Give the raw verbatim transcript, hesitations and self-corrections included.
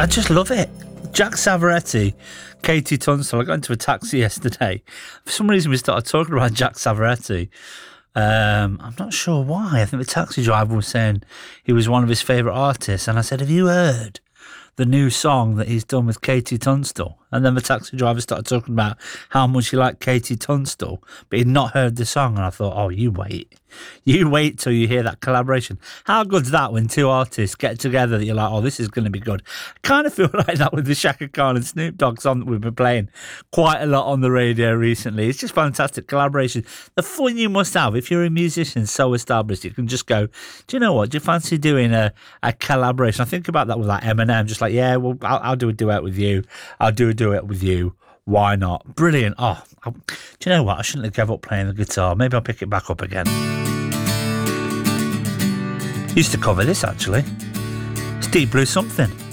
I just love it. Jack Savaretti, Katie Tunstall. I got into a taxi yesterday. For some reason, we started talking about Jack Savaretti. Um, I'm not sure why. I think the taxi driver was saying he was one of his favourite artists. And I said, have you heard the new song that he's done with Katie Tunstall? And then the taxi driver started talking about how much he liked Katie Tunstall, but he'd not heard the song. And I thought, oh, you wait. You wait till you hear that collaboration. How good's that when two artists get together that you're like, oh, this is going to be good? I kind of feel like that with the Shaka Khan and Snoop Dogg song that we've been playing quite a lot on the radio recently. It's just fantastic collaboration. The fun you must have if you're a musician so established, you can just go, do you know what? Do you fancy doing a, a collaboration? I think about that with like Eminem, just like, yeah, well, I'll, I'll do a duet with you. I'll do a duet with you. Why not? Brilliant. Oh, I, do you know what? I shouldn't have given up playing the guitar. Maybe I'll pick it back up again. Used to cover this, actually. It's Deep Blue Something.